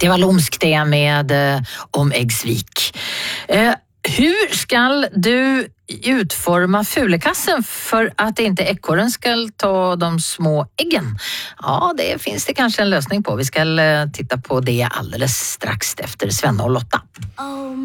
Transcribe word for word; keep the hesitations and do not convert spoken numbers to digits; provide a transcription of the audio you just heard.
Det var Lomsk det med eh, om Äggsvik. Eh, hur ska du utforma fulekassen för att inte ekorren ska ta de små äggen? Ja, det finns det kanske en lösning på. Vi ska eh, titta på det alldeles strax efter Svenna och Lotta.